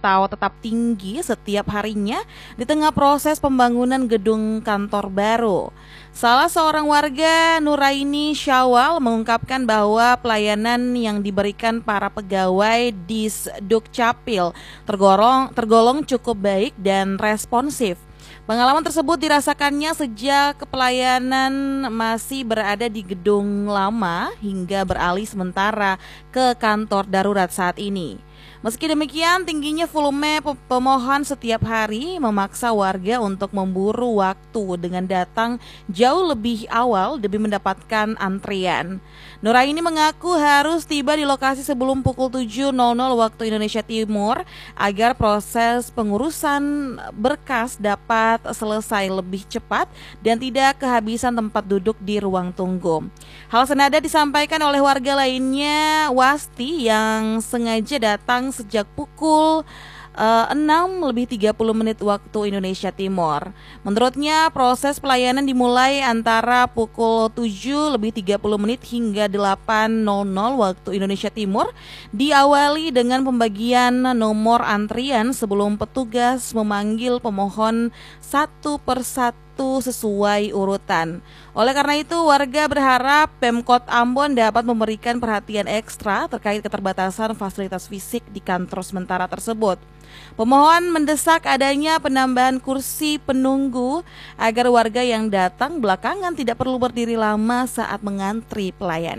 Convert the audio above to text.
terpantau tetap tinggi setiap harinya di tengah proses pembangunan gedung kantor baru. Salah seorang warga, Nuraini Syawal, mengungkapkan bahwa pelayanan yang diberikan para pegawai di Dukcapil tergolong cukup baik dan responsif. Pengalaman tersebut dirasakannya sejak pelayanan masih berada di gedung lama hingga beralih sementara ke kantor darurat saat ini. Meski demikian, tingginya volume pemohon setiap hari memaksa warga untuk memburu waktu dengan datang jauh lebih awal demi mendapatkan antrian. Nuraini mengaku harus tiba di lokasi sebelum pukul 7.00 waktu Indonesia Timur agar proses pengurusan berkas dapat selesai lebih cepat dan tidak kehabisan tempat duduk di ruang tunggu. Hal senada disampaikan oleh warga lainnya, Wasti, yang sengaja datang sejak pukul 6:30 waktu Indonesia Timur. Menurutnya, proses pelayanan dimulai antara pukul 7:30 hingga 8:00 waktu Indonesia Timur, diawali dengan pembagian nomor antrian sebelum petugas memanggil pemohon satu persatu sesuai urutan. Oleh karena itu, warga berharap Pemkot Ambon dapat memberikan perhatian ekstra terkait keterbatasan fasilitas fisik di kantor sementara tersebut. Pemohon mendesak adanya penambahan kursi penunggu agar warga yang datang belakangan tidak perlu berdiri lama saat mengantri pelayanan.